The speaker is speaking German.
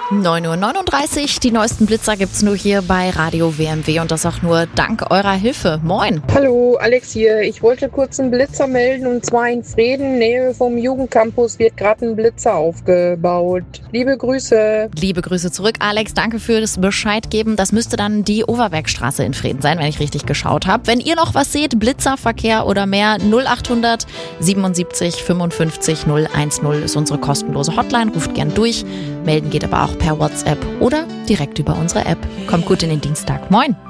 9:39 Uhr, die neuesten Blitzer gibt's nur hier bei Radio WMW und das auch nur dank eurer Hilfe. Moin! Hallo, Alex hier. Ich wollte kurz einen Blitzer melden und zwar in Vreden, Nähe vom Jugendcampus, wird gerade ein Blitzer aufgebaut. Liebe Grüße. Liebe Grüße zurück, Alex. Danke für das Bescheid geben. Das müsste dann die Overbergstraße in Vreden sein, wenn ich richtig geschaut habe. Wenn ihr noch was seht, Blitzerverkehr oder mehr, 0800 77 55 010 ist unsere kostenlose Hotline. Ruft gern durch. Melden geht aber auch per WhatsApp oder direkt über unsere App. Kommt gut in den Dienstag. Moin!